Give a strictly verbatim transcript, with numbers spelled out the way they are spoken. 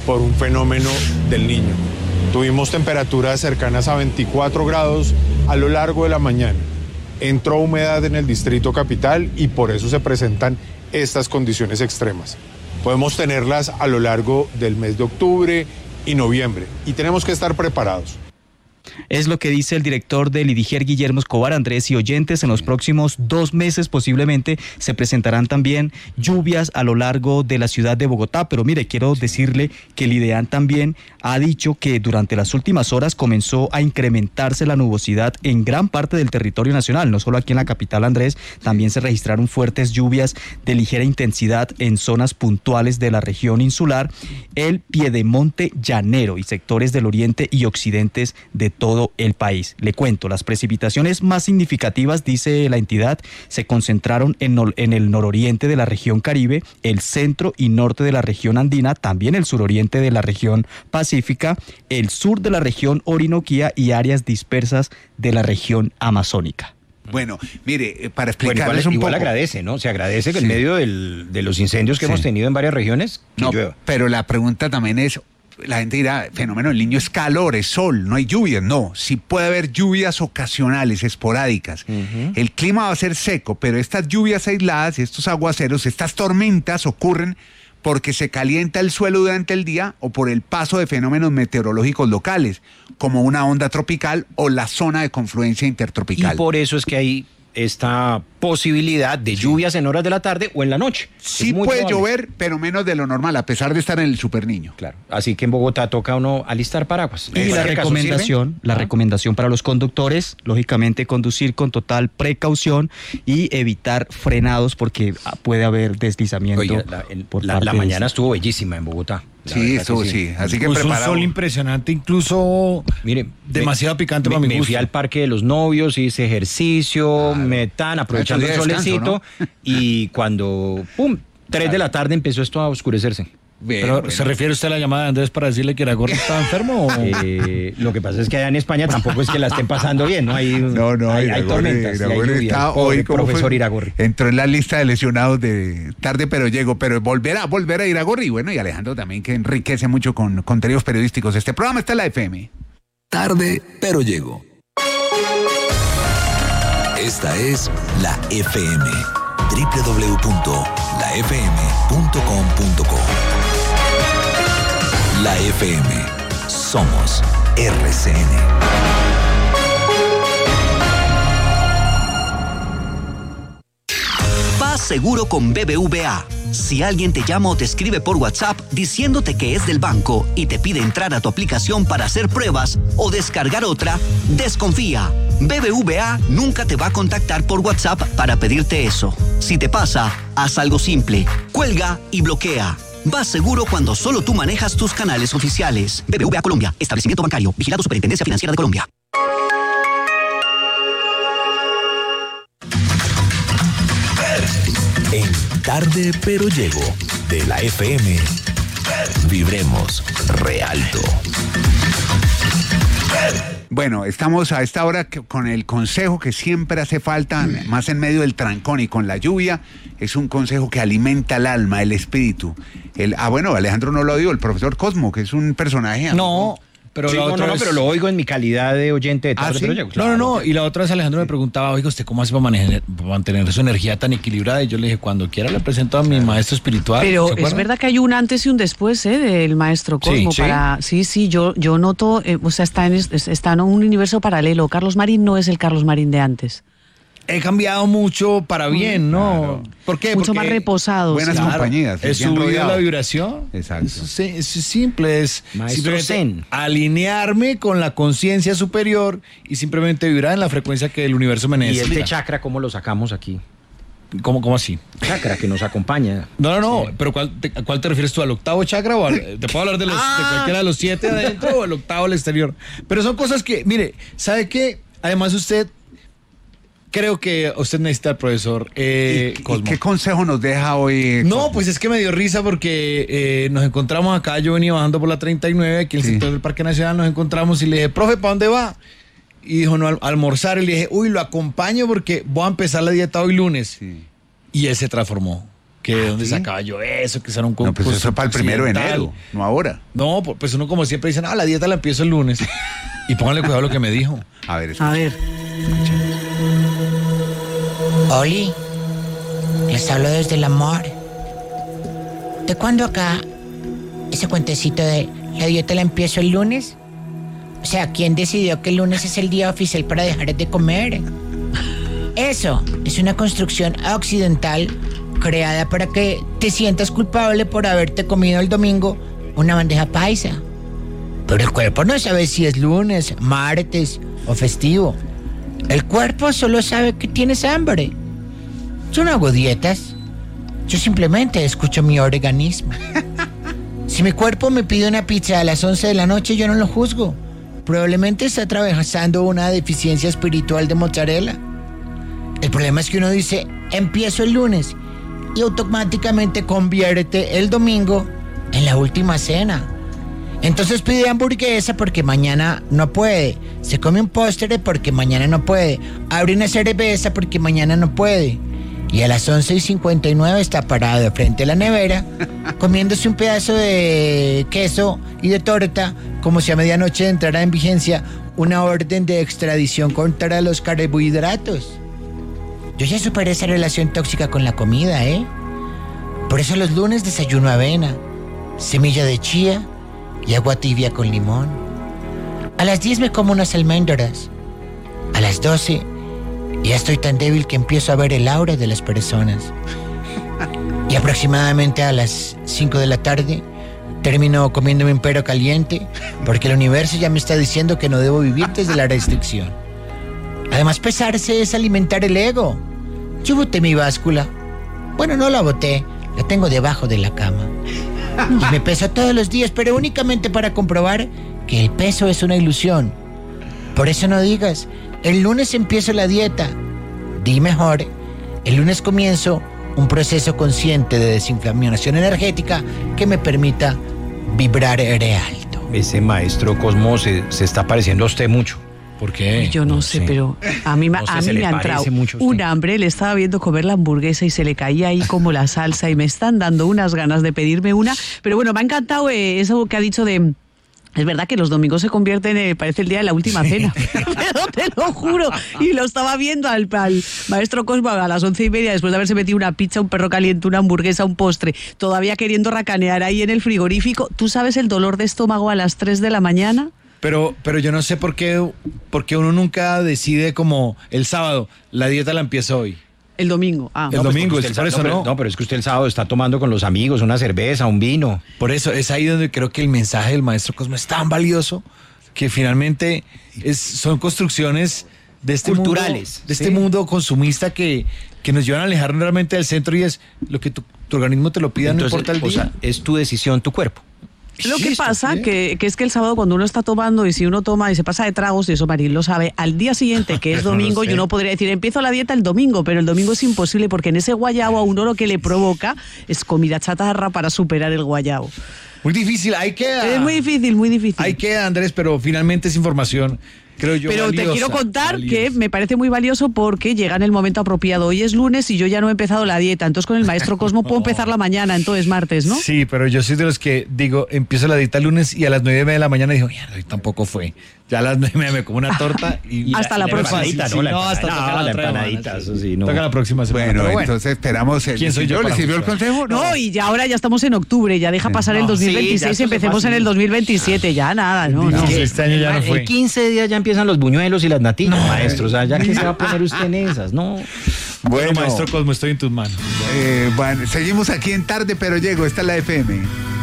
por un fenómeno del Niño. Tuvimos temperaturas cercanas a veinticuatro grados a lo largo de la mañana. Entró humedad en el distrito capital y por eso se presentan estas condiciones extremas. Podemos tenerlas a lo largo del mes de octubre y noviembre y tenemos que estar preparados. Es lo que dice el director del IDIGER, Guillermo Escobar. Andrés y oyentes, en los próximos dos meses posiblemente se presentarán también lluvias a lo largo de la ciudad de Bogotá, pero mire, quiero decirle que el IDEAN también ha dicho que durante las últimas horas comenzó a incrementarse la nubosidad en gran parte del territorio nacional, no solo aquí en la capital, Andrés, también se registraron fuertes lluvias de ligera intensidad en zonas puntuales de la región insular, el Piedemonte llanero y sectores del oriente y occidentes de todo el país. Le cuento, las precipitaciones más significativas, dice la entidad, se concentraron en, no, en el nororiente de la región Caribe, el centro y norte de la región andina, también el suroriente de la región pacífica, el sur de la región orinoquía y áreas dispersas de la región amazónica. Bueno, mire, para explicarles bueno, igual, un igual poco. agradece, ¿no? Se agradece que Sí. en medio del, de los incendios que Sí. hemos tenido en varias regiones, que No, llueva. pero la pregunta también es, la gente dirá, fenómeno del Niño es calor, es sol, no hay lluvias. No, sí puede haber lluvias ocasionales, esporádicas. Uh-huh. El clima va a ser seco, pero estas lluvias aisladas, estos aguaceros, estas tormentas ocurren porque se calienta el suelo durante el día o por el paso de fenómenos meteorológicos locales, como una onda tropical o la zona de confluencia intertropical. Y por eso es que hay esta posibilidad de lluvias en horas de la tarde o en la noche. Sí puede probable. llover, pero menos de lo normal, a pesar de estar en el Super Niño. Claro. Así que en Bogotá toca uno alistar paraguas. Y la recomendación, la ¿Ah? recomendación para los conductores, lógicamente conducir con total precaución y evitar frenados porque puede haber deslizamiento. Oye, la, el, por la, parte la mañana estuvo bellísima en Bogotá. Sí, estuvo, sí. sí. Así que preparado. Un sol impresionante, incluso Mire, demasiado me, picante me, para mi me gusto. fui al Parque de los Novios, hice ejercicio, claro. metán, aprovechando el solecito, ¿no? Y cuando, pum, tres claro. de la tarde empezó esto a oscurecerse. Bien, Pero bueno. ¿Se refiere usted a la llamada de Andrés para decirle que Iragorri estaba enfermo? O? Eh, lo que pasa es que allá en España tampoco es que la estén pasando bien, ¿no? Hay, no, no, hay, Iragorri, hay tormentas. Iragorri hay lluvia, está hoy como profesor Iragorri. Entró en la lista de lesionados de tarde, pero llego. Pero volverá, volverá a Iragorri. Bueno, y Alejandro también, que enriquece mucho con contenidos periodísticos. Este programa está en la F M. Tarde, pero llego. Esta es la F M. doble u doble u doble u punto la f m punto com punto co. La F M. Somos R C N. Paz seguro con B B V A. Si alguien te llama o te escribe por WhatsApp diciéndote que es del banco y te pide entrar a tu aplicación para hacer pruebas o descargar otra, desconfía. B B V A nunca te va a contactar por WhatsApp para pedirte eso. Si te pasa, haz algo simple. Cuelga y bloquea. Vas seguro cuando solo tú manejas tus canales oficiales. B B V A Colombia. Establecimiento bancario. Vigilado Superintendencia Financiera de Colombia. En Tarde pero Llego de la F M, vibremos re alto. Bueno, estamos a esta hora con el consejo que siempre hace falta, más en medio del trancón y con la lluvia. Es un consejo que alimenta el alma, el espíritu. El, ah, bueno, Alejandro no lo dio, el profesor Cosmo, que es un personaje. No, pero sí, la no, otra no, vez... no, pero lo oigo en mi calidad de oyente de Tarde ¿Ah, sí? pero Llego. Claro. No, no, no, y la otra vez Alejandro me preguntaba, oiga, ¿usted cómo hace para, manejar, para mantener su energía tan equilibrada? Y yo le dije, cuando quiera le presento a mi claro. maestro espiritual. Pero es verdad que hay un antes y un después, ¿eh? Del maestro Cosmo. Sí, para, sí, sí, yo, yo noto, eh, o sea, está en, está en un universo paralelo. Carlos Marín no es el Carlos Marín de antes. He cambiado mucho para bien, ¿no? Claro. ¿Por qué? Mucho Porque más reposado. Buenas sí. compañías. He subido la vibración. Exacto. Es, es, es simple, es Maestro Zen. alinearme con la conciencia superior y simplemente vibrar en la frecuencia que el universo me Y necesita. este chakra, ¿cómo lo sacamos aquí? ¿Cómo, cómo así? Chakra que nos acompaña. No, no, no, sí. pero ¿cuál te, ¿a cuál te refieres tú? ¿Al octavo chakra o al, te puedo hablar de, los, ah. de cualquiera de los siete adentro o el octavo al exterior? Pero son cosas que, mire, ¿sabe qué? Además usted... Creo que usted necesita al profesor eh, ¿Y, Cosmo. ¿Y qué consejo nos deja hoy? No, Cosmo? pues es que me dio risa porque eh, nos encontramos acá, yo venía bajando por la treinta y nueve, aquí en el sí. sector del Parque Nacional, nos encontramos y le dije, profe, ¿para dónde va? Y dijo, no, al, a almorzar, y le dije, uy, lo acompaño porque voy a empezar la dieta hoy lunes. Sí. Y él se transformó. que de ¿Ah, dónde sí? sacaba yo eso, que eso era un No, pues eso es para el primero de occidental. enero, no ahora. No, pues uno como siempre dice, no, la dieta la empiezo el lunes. Y pónganle cuidado a lo que me dijo. A ver, A ver. Oli, les hablo desde el amor. ¿De cuándo acá ese cuentecito de la dieta la empiezo el lunes? O sea, ¿quién decidió que el lunes es el día oficial para dejar de comer? Eso es una construcción occidental creada para que te sientas culpable por haberte comido el domingo una bandeja paisa. Pero el cuerpo no sabe si es lunes, martes o festivo. El cuerpo solo sabe que tienes hambre. Yo no hago dietas. Yo simplemente escucho mi organismo. Si mi cuerpo me pide una pizza a las once de la noche, yo no lo juzgo. Probablemente está atravesando una deficiencia espiritual de mozzarella. El problema es que uno dice, empiezo el lunes, y automáticamente convierte el domingo en la última cena. Entonces pide hamburguesa porque mañana no puede. Se come un postre porque mañana no puede. Abre una cerveza porque mañana no puede. Y a las once y cincuenta y nueve está parado frente a la nevera, comiéndose un pedazo de queso y de torta, como si a medianoche entrara en vigencia una orden de extradición contra los carbohidratos. Yo ya superé esa relación tóxica con la comida, ¿eh? Por eso los lunes desayuno avena, semilla de chía y agua tibia con limón. A las diez me como unas almendras. A las doce ya estoy tan débil que empiezo a ver el aura de las personas. Y aproximadamente a las cinco de la tarde termino comiéndome un perro caliente porque el universo ya me está diciendo que no debo vivir desde la restricción. Además, pesarse es alimentar el ego. Yo boté mi báscula. Bueno, no la boté, la tengo debajo de la cama. Y me peso todos los días, pero únicamente para comprobar que el peso es una ilusión. Por eso no digas, el lunes empiezo la dieta. Di mejor, el lunes comienzo un proceso consciente de desinflamación energética que me permita vibrar alto. Ese maestro Cosmo se, se está pareciendo a usted mucho. ¿Por qué? Yo no, No sé, sé. pero a mí, ma- No sé, a se mí le me ha parece entrado mucho a usted. un hambre. Le estaba viendo comer la hamburguesa y se le caía ahí como la salsa y me están dando unas ganas de pedirme una. Pero bueno, me ha encantado eh, eso que ha dicho de... Es verdad que los domingos se convierten, en, parece el día de la última cena, pero te lo juro. Y lo estaba viendo al, al maestro Cosmo a las once y media, después de haberse metido una pizza, un perro caliente, una hamburguesa, un postre, todavía queriendo racanear ahí en el frigorífico. ¿Tú sabes el dolor de estómago a las tres de la mañana? Pero, pero yo no sé por qué, por qué uno nunca decide como el sábado, la dieta la empiezo hoy. El domingo. Ah, El No, pues domingo, porque es usted por el eso sábado- no. no, pero es que usted el sábado está tomando con los amigos una cerveza, un vino. Por eso es ahí donde creo que el mensaje del maestro Cosmo es tan valioso que finalmente es, son construcciones de este Culturales, mundo, de sí. este mundo consumista que, que nos llevan a alejar realmente del centro y es lo que tu, tu organismo te lo pida, Entonces, no importa el o día. sea, es tu decisión, tu cuerpo. Lo que Listo, pasa ¿sí? que, que es que el sábado cuando uno está tomando y si uno toma y se pasa de tragos, y eso Marín lo sabe, al día siguiente, que es No lo domingo, sé. y uno podría decir, empiezo la dieta el domingo, pero el domingo es imposible porque en ese guayabo a uno lo que le provoca es comida chatarra para superar el guayabo. Muy difícil, ahí queda. Es muy difícil, muy difícil. Ahí queda, Andrés, pero finalmente es información, creo yo, Pero te valiosa, quiero contar valiosa. que me parece muy valioso porque llega en el momento apropiado. Hoy es lunes y yo ya no he empezado la dieta, entonces con el maestro Cosmo puedo empezar la mañana, entonces martes, ¿no? Sí, pero yo soy de los que digo, empiezo la dieta el lunes y a las nueve y media de la mañana digo, mierda, hoy tampoco fue. Ya a las nueve y media me como una torta y... Hasta la próxima. Sí, sí, ¿no? La no, hasta empanada- toca no, la la otra empanadita, semana, sí. eso sí, no. Toca la próxima semana. Bueno, pero entonces esperamos. El, ¿Quién soy yo ¿Le para sirvió el juzgar? consejo? No, y ya ahora ya estamos en octubre, ya deja pasar el No, dos mil sí, veintiséis ya y esto se empecemos fue en el así. dos mil veintisiete, ya nada, no, no. Sí, este año ya no En fue. quince días ya empiezan los buñuelos y las natillas, maestro. O sea, ya que se va a poner usted en esas, ¿no? Bueno, maestro Cosmo, estoy en tus manos. eh, bueno, seguimos aquí en tarde, pero llego. Esta es la F M.